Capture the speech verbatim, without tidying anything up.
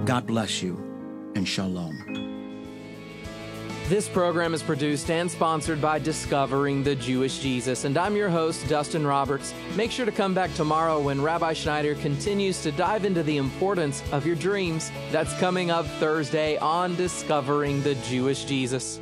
God bless you, and shalom. This program is produced and sponsored by Discovering the Jewish Jesus, and I'm your host, Dustin Roberts. Make sure to come back tomorrow when Rabbi Schneider continues to dive into the importance of your dreams. That's coming up Thursday on Discovering the Jewish Jesus.